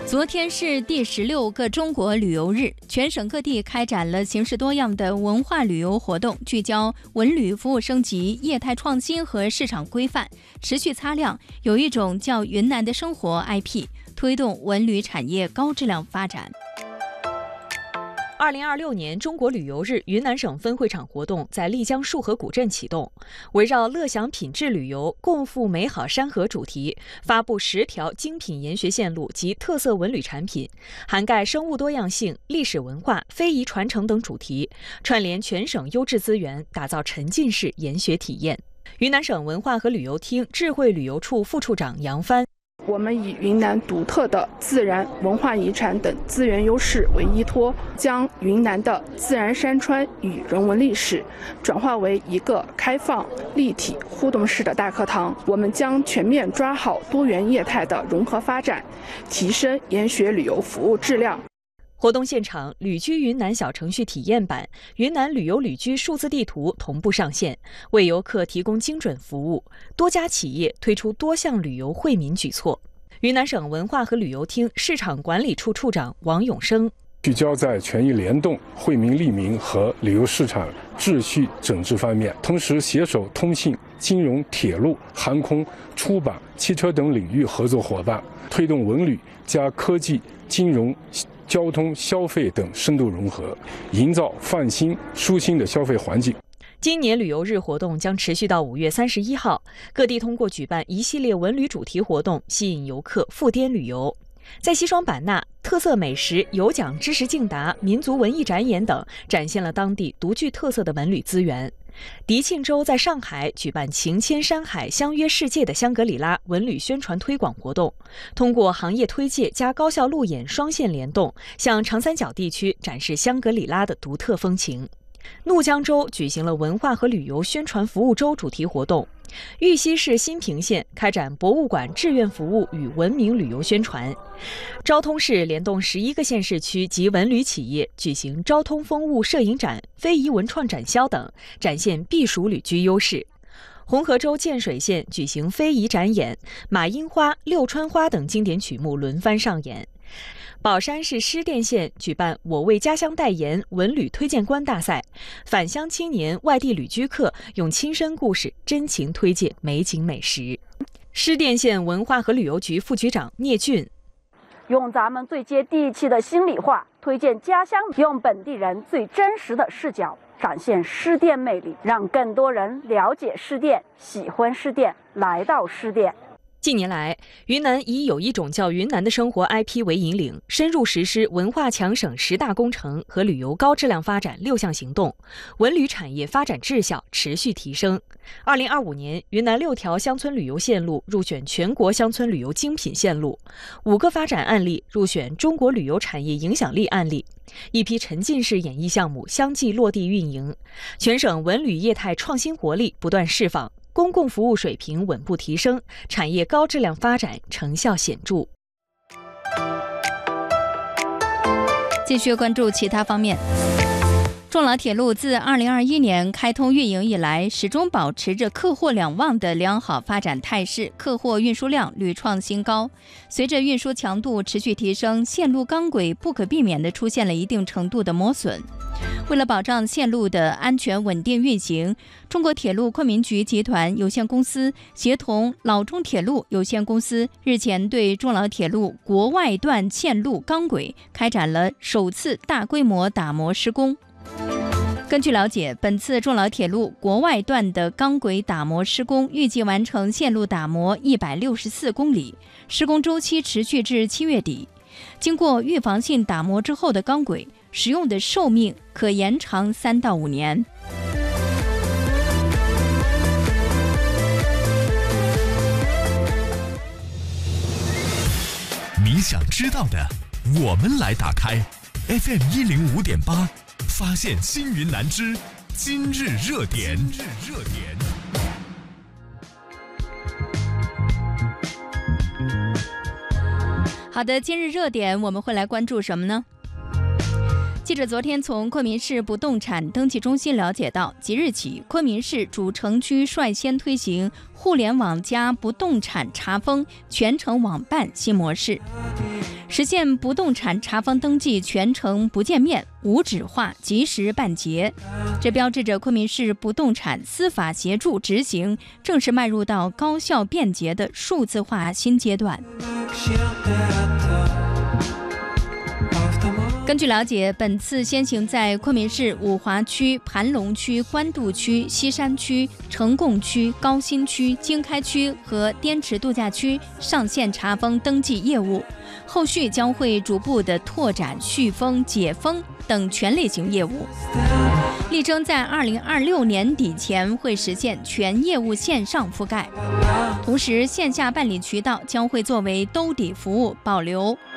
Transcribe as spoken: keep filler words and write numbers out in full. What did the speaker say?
昨天是第十六个中国旅游日，全省各地开展了形式多样的文化旅游活动，聚焦文旅服务升级、业态创新和市场规范，持续擦亮有一种叫云南的生活 I P， 推动文旅产业高质量发展。 二零二六年中国旅游日云南省分会场活动在丽江束河古镇启动，围绕乐享品质旅游、共赴美好山河主题，发布十条精品研学线路及特色文旅产品，涵盖生物多样性、历史文化、非遗传承等主题，串联全省优质资源，打造沉浸式研学体验。云南省文化和旅游厅智慧旅游处副处长杨帆。 我们以云南独特的自然文化遗产等资源优势为依托，将云南的自然山川与人文历史转化为一个开放、立体、互动式的大课堂。我们将全面抓好多元业态的融合发展，提升研学旅游服务质量。 活动现场，旅居云南小程序体验版、云南旅游旅居数字地图同步上线，为游客提供精准服务。多家企业推出多项旅游惠民举措。云南省文化和旅游厅市场管理处处长王永生。 聚焦在权益联动、惠民利民和旅游市场秩序整治方面，同时携手通信、金融、铁路、航空、出版、汽车等领域合作伙伴，推动文旅加科技、金融、交通、消费等深度融合，营造放心、舒心的消费环境。 今年旅游日活动将持续到五月三十一号，各地通过举办一系列文旅主题活动，吸引游客赴滇旅游。在西双版纳，特色美食、有奖知识竞答、民族文艺展演等，展现了当地独具特色的文旅资源。迪庆州在上海举办情牵山海、相约世界的香格里拉文旅宣传推广活动，通过行业推介加高校路演双线联动，向长三角地区展示香格里拉的独特风情。怒江州举行了文化和旅游宣传服务周主题活动，玉溪市新平县开展博物馆志愿服务与文明旅游宣传，昭通市联动十一个县市区及文旅企业举行昭通风物摄影展、非遗文创展销等，展现避暑旅居优势。红河州建水县举行非遗展演，马樱花、六川花等经典曲目轮番上演。宝山市施甸县举办我为家乡代言文旅推荐官大赛，返乡青年、外地旅居客用亲身故事真情推介美景美食。施甸县文化和旅游局副局长聂俊， 用咱们最接地气的心里话推荐家乡，用本地人最真实的视角展现施甸魅力，让更多人了解施甸、喜欢施甸、来到施甸。 近年来，云南以有一种叫云南的生活 I P 为引领，深入实施文化强省十大工程和旅游高质量发展六项行动，文旅产业发展质效持续提升。二零二五年，云南六条乡村旅游线路入选全国乡村旅游精品线路，五个发展案例入选中国旅游产业影响力案例，一批沉浸式演艺项目相继落地运营，全省文旅业态创新活力不断释放。公共服务水平稳步提升，产业高质量发展成效显著。 继续关注其他方面。中老铁路自二零二一年开通运营以来，始终保持着客货两旺的良好发展态势，客货运输量屡创新高。随着运输强度持续提升，线路钢轨不可避免地出现了一定程度的磨损。为了保障线路的安全稳定运行，中国铁路昆明局集团有限公司协同老中铁路有限公司日前对中老铁路国外段线路钢轨开展了首次大规模打磨施工。根据了解，本次中老铁路国外段的钢轨打磨施工预计完成线路打磨一百六十四公里，施工周期持续至七月底。经过预防性打磨之后的钢轨，使用的寿命可延长三到五年。 你想知道的，我们来打开 F M 一零五点八，发现新云南之今日热点。今日热点。 好的，今日热点我们会来关注什么呢？记者昨天从昆明市不动产登记中心了解到，即日起，昆明市主城区率先推行互联网加不动产查封全程网办新模式。 实现不动产查封登记全程不见面、无纸化、及时办结。这标志着昆明市不动产司法协助执行正式迈入到高效便捷的数字化新阶段。根据了解，本次先行在昆明市五华区、盘龙区、官渡区、西山区、成贡区、高新区、经开区和滇池度假区上线查封登记业务，后续将会逐步的拓展续封、解封等全类型业务，力争在二零二六年底前会实现全业务线上覆盖。同时，线下办理渠道将会作为兜底服务保留。